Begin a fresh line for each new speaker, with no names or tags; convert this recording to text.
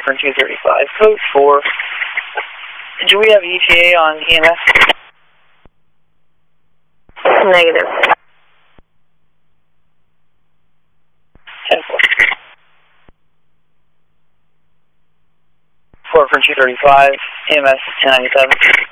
from 235. Code 4. Do we have ETA on EMS?
Negative.
10-4. 4 from 235, EMS 1097.